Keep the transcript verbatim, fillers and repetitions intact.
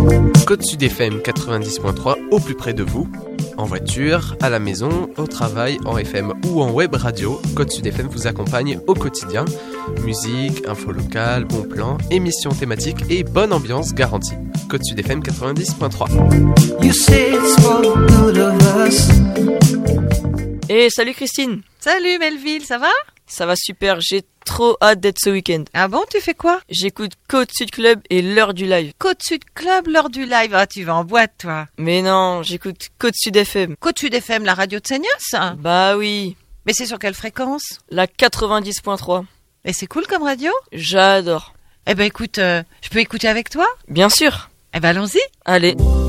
Côte Sud F M quatre-vingt-dix point trois au plus près de vous. En voiture, à la maison, au travail, en F M ou en web radio, Côte Sud F M vous accompagne au quotidien. Musique, info locale, bons plans, émissions thématiques et bonne ambiance garantie. Côte Sud F M quatre-vingt-dix point trois. Et salut Christine. Salut Melville, ça va? Ça va super, j'ai trop hâte d'être ce week-end. Ah bon, tu fais quoi? J'écoute Côte Sud Club et l'heure du live. Côte Sud Club, l'heure du live. Ah, tu vas en boîte, toi. Mais non, j'écoute Côte Sud F M. Côte Sud F M, la radio de Seignos? Bah oui. Mais c'est sur quelle fréquence? La quatre-vingt-dix point trois. Et c'est cool comme radio? J'adore. Eh ben écoute, euh, je peux écouter avec toi? Bien sûr. Eh ben allons-y. Allez.